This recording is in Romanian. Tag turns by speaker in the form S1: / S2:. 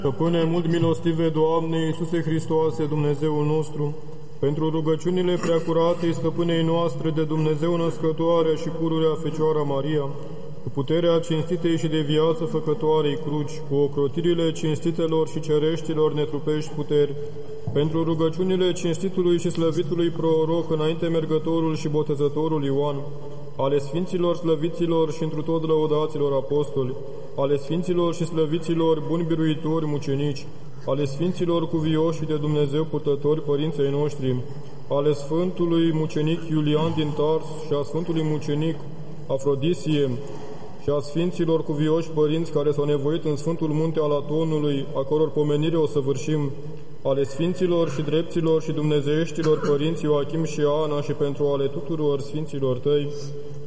S1: Stăpâne mult milostive, Doamne Iisuse Hristoase, Dumnezeul nostru, pentru rugăciunile preacuratei Stăpânei noastre de Dumnezeu născătoarea și pururea Fecioara Maria, cu puterea cinstitei și de viață făcătoarei cruci, cu ocrotirile cinstitelor și cereștilor netrupești puteri, pentru rugăciunile cinstitului și slăvitului proroc înainte mergătorul și botezătorul Ioan, ale sfinților slăviților și întru tot lăudaților apostoli, ale sfinților și slăviților buni biruitori mucenici, ale sfinților cuvioși de Dumnezeu purtători părinței noștri, ale Sfântului mucenic Iulian din Tars și a Sfântului mucenic Afrodisie și a sfinților cuvioși părinți care s-au nevoit în Sfântul Munte al Atonului, a căror pomenire o săvârșim, ale sfinților și drepților și dumnezeieștilor părinți Ioachim și Ana și pentru ale tuturor sfinților tăi,